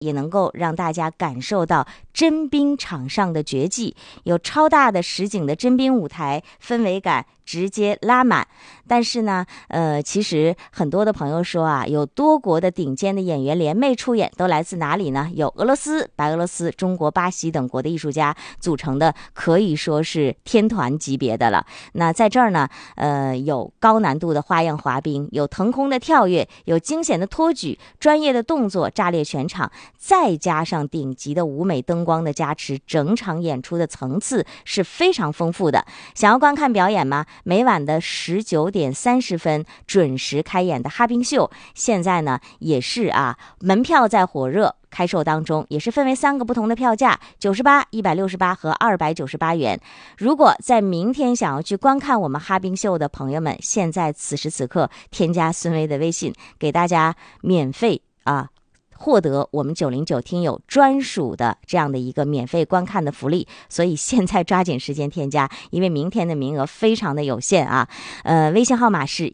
也能够让大家感受到真冰场上的绝技，有超大的实景的真冰舞台，氛围感直接拉满。但是呢，其实很多的朋友说啊，有多国的顶尖的演员联袂出演，都来自哪里呢？有俄罗斯、白俄罗斯、中国、巴西等国的艺术家组成的，可以说是天团级别的了。那在这儿呢，有高难度的花样滑冰，有腾空的跳跃，有惊险的托举，专业的动作炸裂全场，再加上顶级的舞美灯光的加持，整场演出的层次是非常丰富的。想要观看表演吗？每晚的19:30准时开演的哈冰秀，现在呢也是门票在火热开售当中，也是分为3个不同的票价，98、168和298元。如果在明天想要去观看我们哈冰秀的朋友们，现在此时此刻添加孙薇的微信，给大家免费获得我们909听友专属的这样的一个免费观看的福利，所以现在抓紧时间添加，因为明天的名额非常的有限啊。微信号码是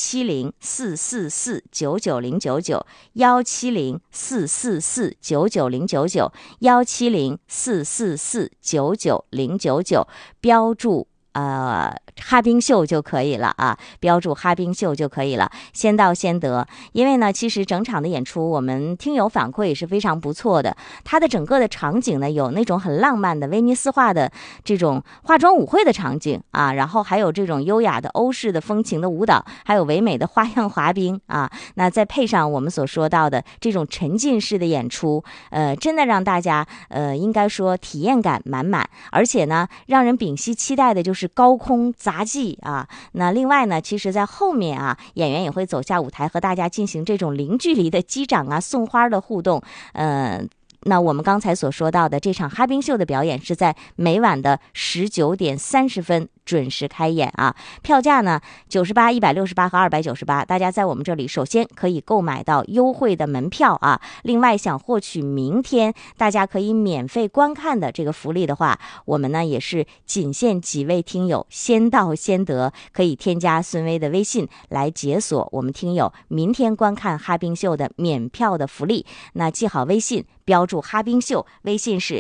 17044999170，17044999099，170449999，标注哈冰秀就可以了啊，标注哈冰秀就可以了，先到先得。因为呢，其实整场的演出我们听友反馈也是非常不错的，它的整个的场景呢，有那种很浪漫的威尼斯化的这种化妆舞会的场景啊，然后还有这种优雅的欧式的风情的舞蹈，还有唯美的花样滑冰啊，那再配上我们所说到的这种沉浸式的演出，真的让大家应该说体验感满满，而且呢，让人屏息期待的就是高空杂技啊。那另外呢，其实在后面演员也会走下舞台和大家进行这种零距离的击掌送花的互动。那我们刚才所说到的这场哈冰秀的表演是在每晚的19:30准时开演啊，票价呢98、168和298，大家在我们这里首先可以购买到优惠的门票啊。另外想获取明天大家可以免费观看的这个福利的话，我们呢也是仅限几位听友先到先得，可以添加孙薇的微信来解锁我们听友明天观看哈冰秀的免票的福利。那记好微信，标注哈冰秀，微信是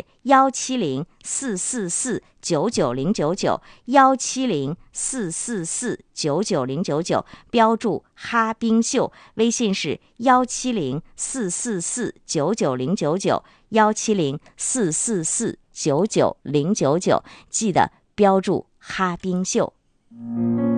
1704499917044449999，标注哈冰秀，微信是1704499917044449999，记得标注哈冰秀。